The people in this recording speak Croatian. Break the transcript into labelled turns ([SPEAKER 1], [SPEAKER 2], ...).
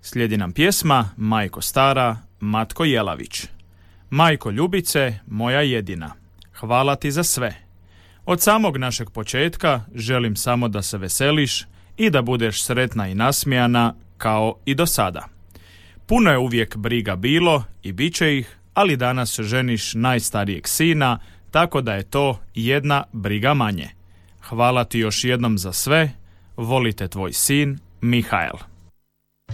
[SPEAKER 1] Slijedi nam pjesma Majko stara, Matko Jelavić. Majko ljubice, moja jedina, hvala ti za sve. Od samog našeg početka želim samo da se veseliš i da budeš sretna i nasmijana kao i do sada. Puno je uvijek briga bilo i bit će ih, ali danas ženiš najstarijeg sina, tako da je to jedna briga manje. Hvala ti još jednom za sve, volite tvoj sin Mihael.